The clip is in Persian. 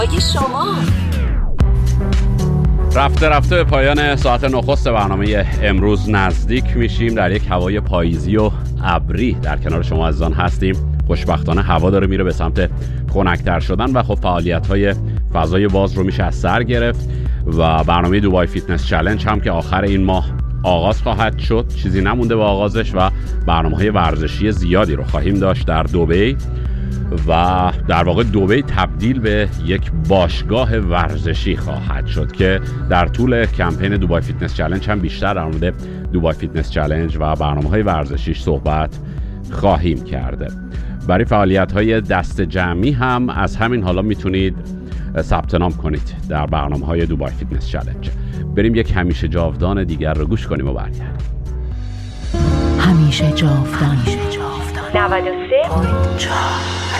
شما رفته به پایان ساعت نخست برنامه امروز نزدیک میشیم. در یک هوای پاییزی و ابری در کنار شما عزیزان هستیم. خوشبختانه هوا داره میره به سمت خنک‌تر شدن و خب فعالیت‌های فضای باز رو میشه از سر گرفت و برنامه دبی فیتنس چالش هم که آخر این ماه آغاز خواهد شد. چیزی نمونده به آغازش و برنامه‌های ورزشی زیادی رو خواهیم داشت در دبی و در واقع دبی تبدیل به یک باشگاه ورزشی خواهد شد که در طول کمپین دبی فیتنس چالش هم بیشتر در مورد دبی فیتنس چالش و برنامه‌های ورزشیش صحبت خواهیم کرده. برای فعالیت‌های دست جمعی هم از همین حالا میتونید ثبت نام کنید در برنامه‌های دبی فیتنس چالش. بریم یک همیشه جاودان دیگر رو گوش کنیم و برگردیم. همیشه جاودان 93.4